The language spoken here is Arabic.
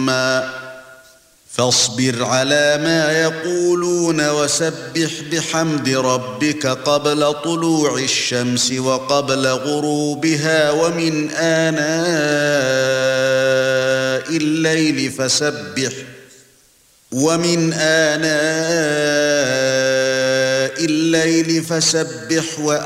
صُمًّا فاصبر على ما يقولون وسبح بحمد ربك قبل طلوع الشمس وقبل غروبها ومن آناء الليل فسبح